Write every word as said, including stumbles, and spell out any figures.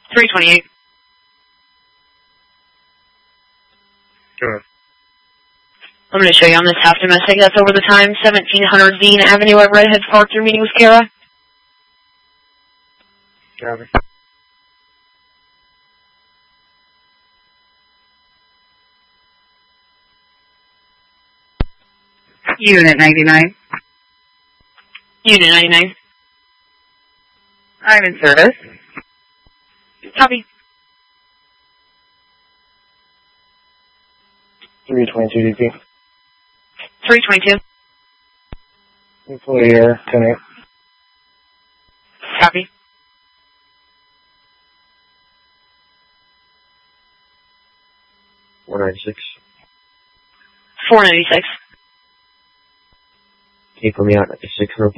three twenty-eight. Good. I'm going to show you on this half domestic. That's over the time. seventeen hundred Dean Avenue at Redhead Park. Your meeting with Kara. Got it. Unit ninety-nine. Unit ninety-nine. I'm in service. Copy. three twenty-two D P. three twenty-two. Employee air, ten eight. Copy. four ninety-six. four ninety-six. Keep me out at the six